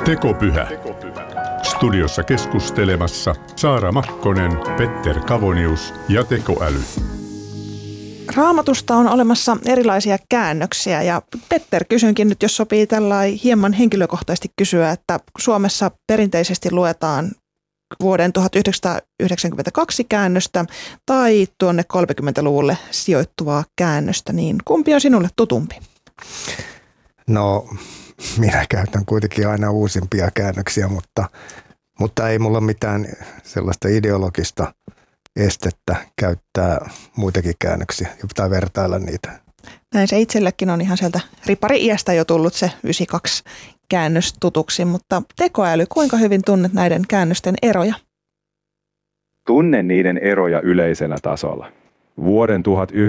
Tekopyhä. Studiossa keskustelemassa Saara Makkonen, Petter Kavonius ja tekoäly. Raamatusta on olemassa erilaisia käännöksiä ja Petter, kysynkin nyt, jos sopii tällainen hieman henkilökohtaisesti kysyä, että Suomessa perinteisesti luetaan vuoden 1992 käännöstä tai tuonne 30-luvulle sijoittuvaa käännöstä, niin kumpi on sinulle tutumpi? No, minä käytän kuitenkin aina uusimpia käännöksiä, mutta ei mulla mitään sellaista ideologista estettä käyttää muitakin käännöksiä ja pitää vertailla niitä. Näin se itsellekin on ihan sieltä ripari-iästä jo tullut se 92 käännös tutuksi, mutta tekoäly, kuinka hyvin tunnet näiden käännösten eroja? Tunnen niiden eroja yleisellä tasolla. Vuoden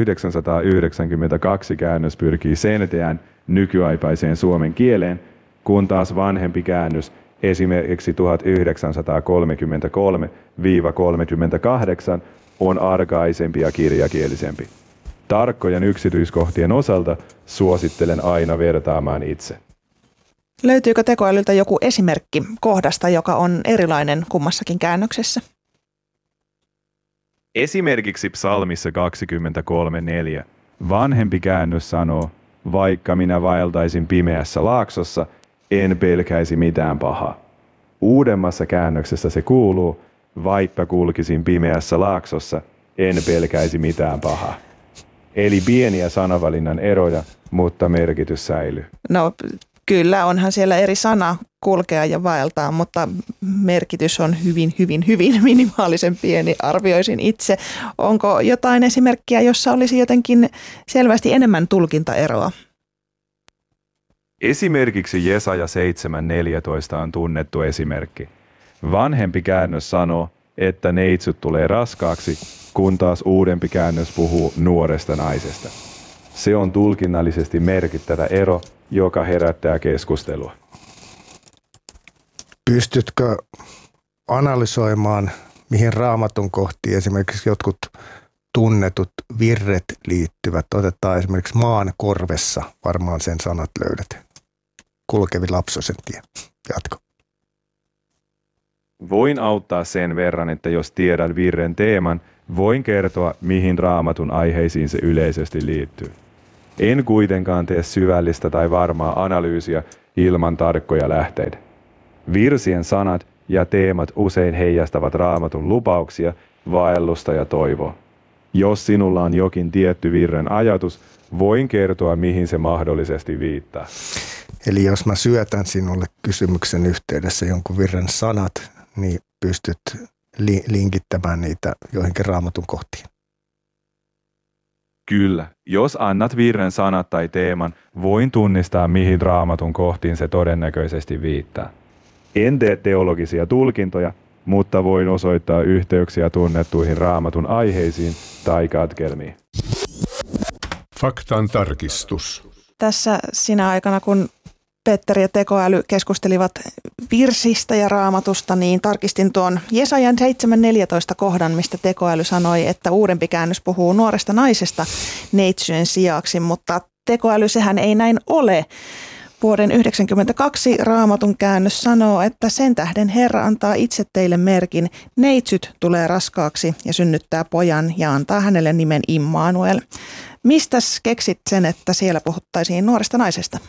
1992 käännös pyrkii selkeään nykyaikaiseen suomen kieleen, kun taas vanhempi käännös, esimerkiksi 1933-38, on arkaisempi ja kirjakielisempi. Tarkkojen yksityiskohtien osalta suosittelen aina vertaamaan itse. Löytyykö tekoälyltä joku esimerkki kohdasta, joka on erilainen kummassakin käännöksessä? Esimerkiksi psalmissa 23.4. Vanhempi käännös sanoo, vaikka minä vaeltaisin pimeässä laaksossa, en pelkäisi mitään pahaa. Uudemmassa käännöksessä se kuuluu, vaikka kulkisin pimeässä laaksossa, en pelkäisi mitään pahaa. Eli pieniä sanavalinnan eroja, mutta merkitys säilyy. No kyllä, onhan siellä eri sana kulkea ja vaeltaa, mutta merkitys on hyvin minimaalisen pieni, arvioisin itse. Onko jotain esimerkkiä, jossa olisi jotenkin selvästi enemmän tulkintaeroa? Esimerkiksi Jesaja 7.14 on tunnettu esimerkki. Vanhempi käännös sanoo, että neitsyt tulee raskaaksi, kun taas uudempi käännös puhuu nuoresta naisesta. Se on tulkinnallisesti merkittävä ero, joka herättää keskustelua. Pystytkö analysoimaan, mihin Raamatun kohtiin esimerkiksi jotkut tunnetut virret liittyvät? Otetaan esimerkiksi maan korvessa, varmaan sen sanat löydät. Kulkevi lapsosen tie. Jatko. Voin auttaa sen verran, että jos tiedän virren teeman, voin kertoa, mihin Raamatun aiheisiin se yleisesti liittyy. En kuitenkaan tee syvällistä tai varmaa analyysiä ilman tarkkoja lähteitä. Virsien sanat ja teemat usein heijastavat Raamatun lupauksia, vaellusta ja toivoa. Jos sinulla on jokin tietty virren ajatus, voin kertoa, mihin se mahdollisesti viittaa. Eli jos mä syötän sinulle kysymyksen yhteydessä jonkun virren sanat, niin pystyt linkittämään niitä joihinkin Raamatun kohtiin. Kyllä, jos annat virren sanat tai teeman, voin tunnistaa, mihin Raamatun kohtiin se todennäköisesti viittaa. En tee teologisia tulkintoja, mutta voin osoittaa yhteyksiä tunnettuihin Raamatun aiheisiin tai katkelmiin. Faktan tarkistus. Tässä sinä aikana, kun Petter ja tekoäly keskustelivat virsistä ja Raamatusta, niin tarkistin tuon Jesajan 7.14 kohdan, mistä tekoäly sanoi, että uudempi käännös puhuu nuoresta naisesta neitsyjen sijaksi, mutta tekoäly sehän ei näin ole. Vuoden 1992 Raamatun käännös sanoo, että sen tähden Herra antaa itse teille merkin, neitsyt tulee raskaaksi ja synnyttää pojan ja antaa hänelle nimen Immanuel. Mistäs keksit sen, että siellä puhuttaisiin nuoresta naisesta?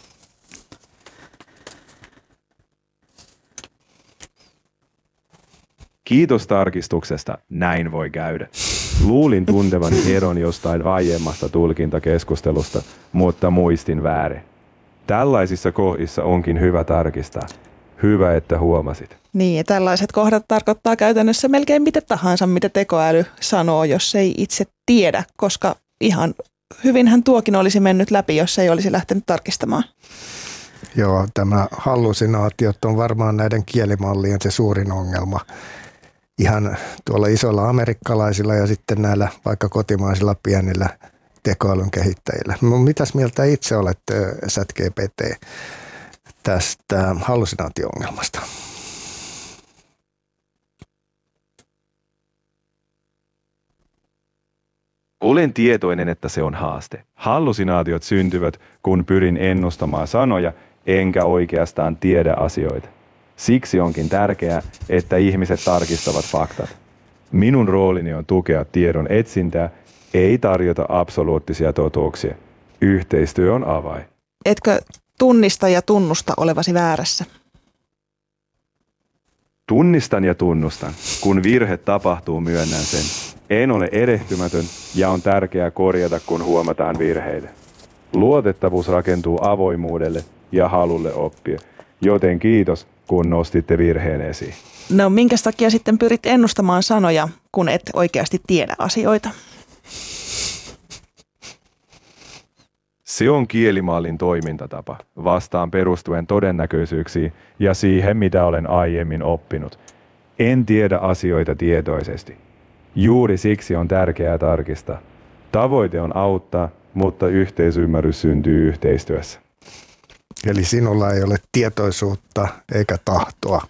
Kiitos tarkistuksesta, näin voi käydä. Luulin tuntevani eron jostain aiemmasta tulkintakeskustelusta, mutta muistin väärin. Tällaisissa kohdissa onkin hyvä tarkistaa. Hyvä, että huomasit. Niin, ja tällaiset kohdat tarkoittaa käytännössä melkein mitä tahansa, mitä tekoäly sanoo, jos ei itse tiedä, koska ihan hyvinhän tuokin olisi mennyt läpi, jos ei olisi lähtenyt tarkistamaan. Joo, tämä hallusinaatiot on varmaan näiden kielimallien se suurin ongelma. Ihan tuolla isoilla amerikkalaisilla ja sitten näillä vaikka kotimaisilla pienillä tekoälyn kehittäjillä. Mitäs mieltä itse olet, ChatGPT, tästä hallusinaatio-ongelmasta? Olen tietoinen, että se on haaste. Hallusinaatiot syntyvät, kun pyrin ennustamaan sanoja enkä oikeastaan tiedä asioita. Siksi onkin tärkeää, että ihmiset tarkistavat faktat. Minun roolini on tukea tiedon etsintää, ei tarjota absoluuttisia totuuksia. Yhteistyö on avain. Etkö tunnista ja tunnusta olevasi väärässä? Tunnistan ja tunnustan. Kun virhe tapahtuu, myönnän sen. En ole erehtymätön ja on tärkeää korjata, kun huomataan virheitä. Luotettavuus rakentuu avoimuudelle ja halulle oppia. Joten kiitos, kun nostitte virheen esiin. No minkä takia sitten pyrit ennustamaan sanoja, kun et oikeasti tiedä asioita? Se on kielimallin toimintatapa, vastaan perustuen todennäköisyyksiin ja siihen, mitä olen aiemmin oppinut. En tiedä asioita tietoisesti. Juuri siksi on tärkeää tarkistaa. Tavoite on auttaa, mutta yhteisymmärrys syntyy yhteistyössä. Eli sinulla ei ole tietoisuutta eikä tahtoa.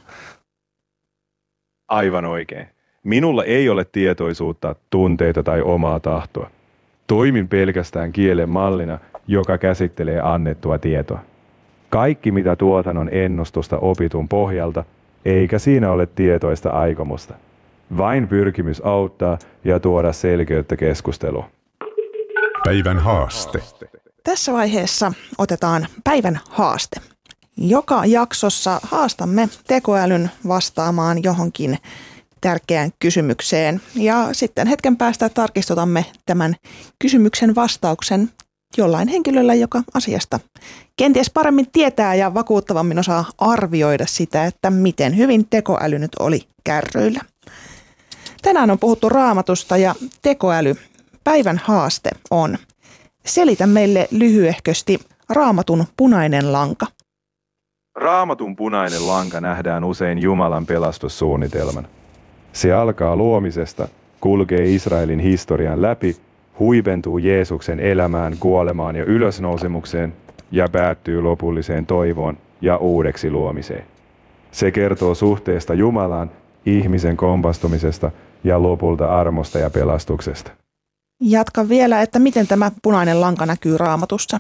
Aivan oikein. Minulla ei ole tietoisuutta, tunteita tai omaa tahtoa. Toimin pelkästään kielen mallina, joka käsittelee annettua tietoa. Kaikki, mitä tuotan, on ennustusta opitun pohjalta, eikä siinä ole tietoista aikomusta. Vain pyrkimys auttaa ja tuoda selkeyttä keskusteluun. Päivän haaste. Tässä vaiheessa otetaan päivän haaste. Joka jaksossa haastamme tekoälyn vastaamaan johonkin tärkeään kysymykseen ja sitten hetken päästä tarkistutamme tämän kysymyksen vastauksen jollain henkilöllä, joka asiasta kenties paremmin tietää ja vakuuttavammin osaa arvioida sitä, että miten hyvin tekoäly nyt oli kärryillä. Tänään on puhuttu Raamatusta ja tekoäly. Päivän haaste on: selitä meille lyhyehkösti Raamatun punainen lanka. Raamatun punainen lanka nähdään usein Jumalan pelastussuunnitelman. Se alkaa luomisesta, kulkee Israelin historian läpi, huipentuu Jeesuksen elämään, kuolemaan ja ylösnousemukseen ja päättyy lopulliseen toivoon ja uudeksi luomiseen. Se kertoo suhteesta Jumalaan, ihmisen kompastumisesta ja lopulta armosta ja pelastuksesta. Jatka vielä, että miten tämä punainen lanka näkyy Raamatussa.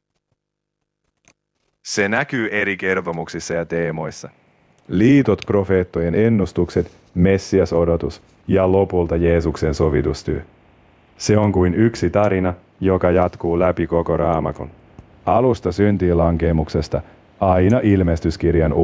Se näkyy eri kertomuksissa ja teemoissa. Liitot, profeettojen ennustukset, Messias-odotus ja lopulta Jeesuksen sovitustyö. Se on kuin yksi tarina, joka jatkuu läpi koko Raamatun. Alusta syntiin lankeemuksesta aina ilmestyskirjan